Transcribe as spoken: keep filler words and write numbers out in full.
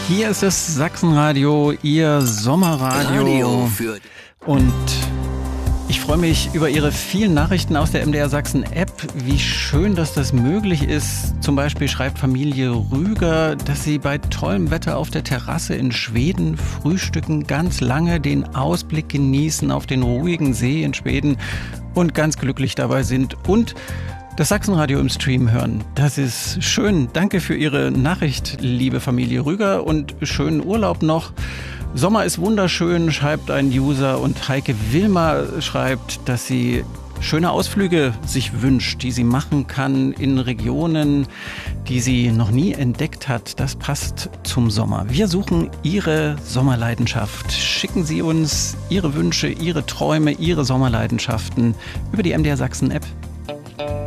Hier ist das Sachsenradio, Ihr Sommerradio. Radio für Und ich freue mich über Ihre vielen Nachrichten aus der M D R Sachsen App. Wie schön, dass das möglich ist. Zum Beispiel schreibt Familie Rüger, dass sie bei tollem Wetter auf der Terrasse in Schweden frühstücken, ganz lange den Ausblick genießen auf den ruhigen See in Schweden und ganz glücklich dabei sind und das Sachsenradio im Stream hören. Das ist schön. Danke für Ihre Nachricht, liebe Familie Rüger, und schönen Urlaub noch. Sommer ist wunderschön, schreibt ein User, und Heike Wilmer schreibt, dass sie schöne Ausflüge sich wünscht, die sie machen kann in Regionen, die sie noch nie entdeckt hat. Das passt zum Sommer. Wir suchen Ihre Sommerleidenschaft. Schicken Sie uns Ihre Wünsche, Ihre Träume, Ihre Sommerleidenschaften über die M D R Sachsen App.